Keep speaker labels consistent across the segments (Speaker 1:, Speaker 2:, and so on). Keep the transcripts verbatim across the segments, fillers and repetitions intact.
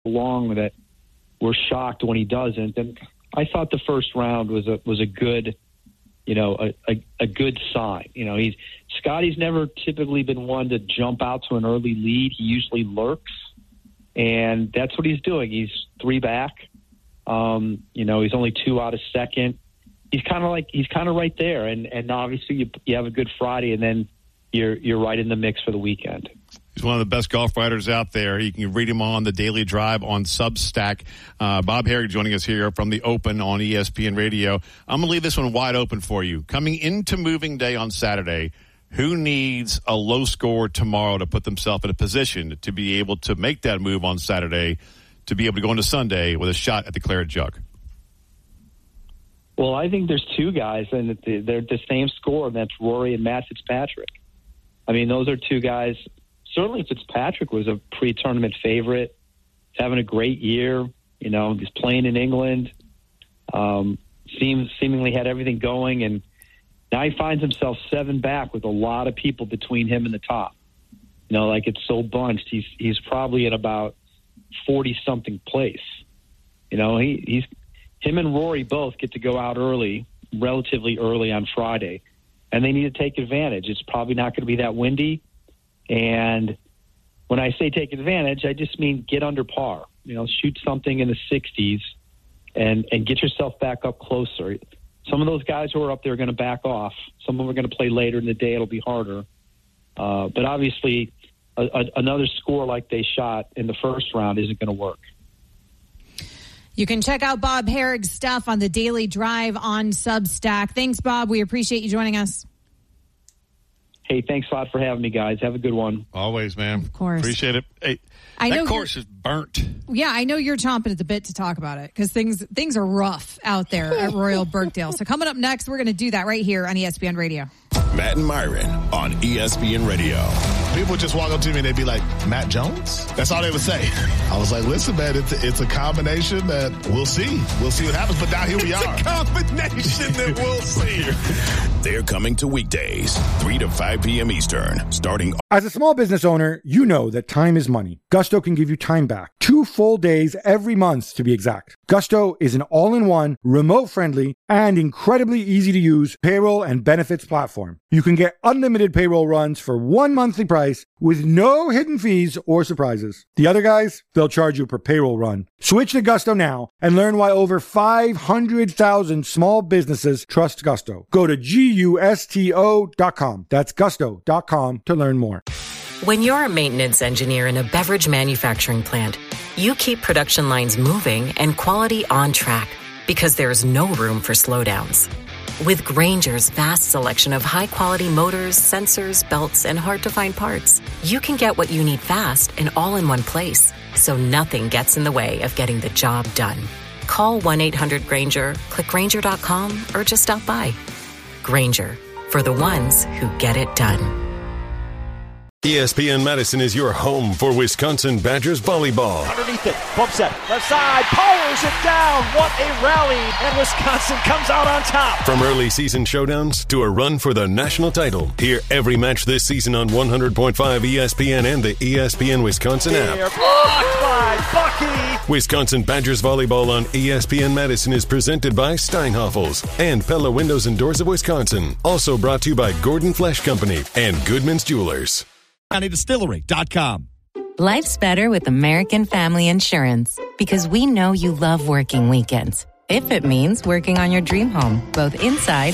Speaker 1: long that we're shocked when he doesn't. And I thought the first round was a was a good, you know, a, a, a good sign. You know, he's Scotty's never typically been one to jump out to an early lead. He usually lurks, and that's what he's doing. He's three back. Um, you know, he's only two out of second. He's kind of like he's kind of right there, and and obviously you, you have a good Friday, and then you're you're right in the mix for the weekend.
Speaker 2: He's one of the best golf writers out there. You can read him on the Daily Drive on Substack. Uh, Bob Harig joining us here from the Open on E S P N Radio. I'm going to leave this one wide open for you. Coming into moving day on Saturday, who needs a low score tomorrow to put themselves in a position to be able to make that move on Saturday, to be able to go into Sunday with a shot at the Claret Jug?
Speaker 1: Well, I think there's two guys, and they're the same score, and that's Rory and Matt Fitzpatrick. I mean, those are two guys. Certainly Fitzpatrick was a pre-tournament favorite. He's having a great year. You know, he's playing in England. Um, seems seemingly had everything going, and now he finds himself seven back with a lot of people between him and the top. You know, like it's so bunched. He's he's probably at about forty-something place. You know, he, he's him and Rory both get to go out early, relatively early on Friday, and they need to take advantage. It's probably not going to be that windy. And when I say take advantage, I just mean get under par. You know, shoot something in the sixties and, and get yourself back up closer. Some of those guys who are up there are going to back off. Some of them are going to play later in the day. It'll be harder. Uh, but obviously, a, a, another score like they shot in the first round isn't going to work.
Speaker 3: You can check out Bob Harig's stuff on the Daily Drive on Substack. Thanks, Bob. We appreciate you joining us.
Speaker 1: Hey, thanks a lot for having me, guys. Have a good one.
Speaker 2: Always, man.
Speaker 3: Of course.
Speaker 2: Appreciate it. Hey,
Speaker 3: I
Speaker 2: that
Speaker 3: know
Speaker 2: course is burnt.
Speaker 3: Yeah, I know you're chomping at the bit to talk about it because things things are rough out there at Royal Birkdale. So coming up next, we're going to do that right here on E S P N Radio.
Speaker 4: Matt and Myron on E S P N Radio.
Speaker 5: People would just walk up to me and they'd be like, Matt Jones? That's all they would say. I was like, listen, man, it's a, it's a combination that we'll see. We'll see what happens. But now here we
Speaker 4: it's
Speaker 5: are.
Speaker 4: It's a combination that we'll see. They're coming to weekdays, three to five p.m. Eastern, starting.
Speaker 6: As a small business owner, you know that time is money. Gusto can give you time back. Two full days every month, to be exact. Gusto is an all-in-one, remote-friendly, and incredibly easy-to-use payroll and benefits platform. You can get unlimited payroll runs for one monthly price with no hidden fees or surprises. The other guys, they'll charge you per payroll run. Switch to Gusto now and learn why over five hundred thousand small businesses trust Gusto. Go to gusto dot com. That's gusto dot com to learn more.
Speaker 7: When you're a maintenance engineer in a beverage manufacturing plant, you keep production lines moving and quality on track because there's no room for slowdowns. With Grainger's vast selection of high-quality motors, sensors, belts, and hard-to-find parts, you can get what you need fast and all in one place, so nothing gets in the way of getting the job done. Call one eight hundred Grainger, click Grainger dot com, or just stop by. Grainger, for the ones who get it done.
Speaker 8: E S P N Madison is your home for Wisconsin Badgers volleyball.
Speaker 9: Underneath it, bump set, left side, powers it down. What a rally, and Wisconsin comes out on top.
Speaker 8: From early season showdowns to a run for the national title, hear every match this season on one hundred point five E S P N and the E S P N Wisconsin app.
Speaker 9: They're blocked by Bucky.
Speaker 8: Wisconsin Badgers volleyball on E S P N Madison is presented by Steinhoffels and Pella Windows and Doors of Wisconsin. Also brought to you by Gordon Flesh Company and Goodman's Jewelers.
Speaker 10: county distillery dot com.
Speaker 11: Life's better with American Family Insurance because we know you love working weekends. If it means working on your dream home, both inside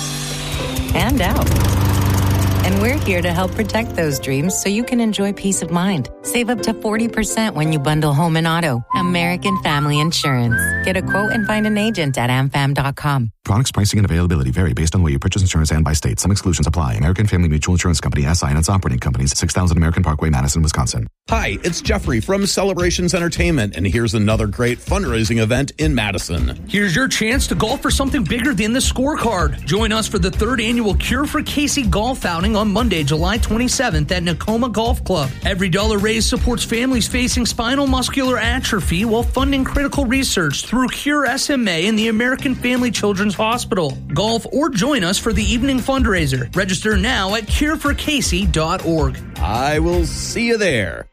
Speaker 11: and out. And we're here to help protect those dreams so you can enjoy peace of mind. Save up to forty percent when you bundle home and auto. American Family Insurance. Get a quote and find an agent at a m fam dot com.
Speaker 12: Products, pricing, and availability vary based on the way you purchase insurance and by state. Some exclusions apply. American Family Mutual Insurance Company, S I and its operating companies, six thousand American Parkway, Madison, Wisconsin.
Speaker 13: Hi, it's Jeffrey from Celebrations Entertainment, and here's another great fundraising event in Madison.
Speaker 14: Here's your chance to golf for something bigger than the scorecard. Join us for the third annual Cure for Casey golf outing on Monday, July twenty-seventh at Nakoma Golf Club. Every dollar raised supports families facing spinal muscular atrophy while funding critical research through Cure S M A and the American Family Children's Hospital. Golf or join us for the evening fundraiser. Register now at cure for casey dot org.
Speaker 13: I will see you there.